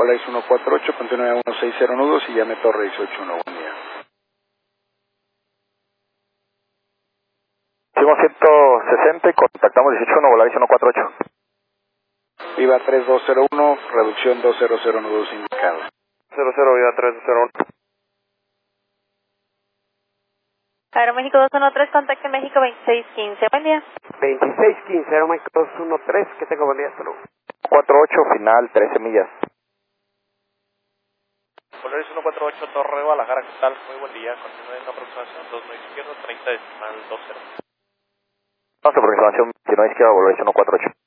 Volaris 148, continúe a 160 nudos y llame Torre 181, buen día. Hicimos 160 y contactamos 181, Volaris 148. Viva 3201, reducción 200 nudos indicados. 00, Viva 3201. Aeroméxico 213, contacto en México 2615, buen día. 2615, Aeroméxico 213, que tengo buen día, hasta luego. 48, final 13 millas. Volaris 148, Torre Guadalajara, ¿qué tal? Muy buen día, continúe en aproximación 29 izquierdo, 30 decimal 20. Vamos a aproximación 29 izquierda, Volaris 148.